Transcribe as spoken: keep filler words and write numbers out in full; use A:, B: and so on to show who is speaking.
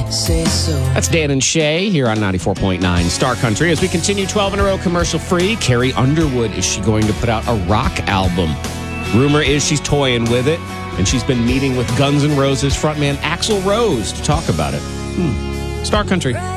A: say so.
B: That's Dan and Shay here on ninety-four point nine Star Country. As we continue twelve in a row commercial free, Carrie Underwood, is she going to put out a rock album? Rumor is she's toying with it, and she's been meeting with Guns N' Roses frontman Axl Rose to talk about it. Hmm. Star Country.